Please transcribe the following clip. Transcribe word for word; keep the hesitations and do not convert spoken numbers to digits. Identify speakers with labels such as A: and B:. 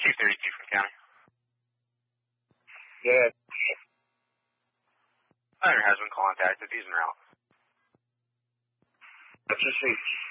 A: two thirty-two from county.
B: Yeah.
A: Hunter has been contacted. He's en route.
B: Let's just see.